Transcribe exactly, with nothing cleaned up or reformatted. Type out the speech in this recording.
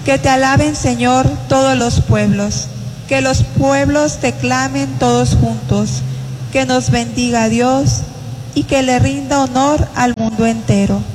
Que te alaben, Señor, todos los pueblos. Que los pueblos te clamen todos juntos. Que nos bendiga Dios y que le rinda honor al mundo entero.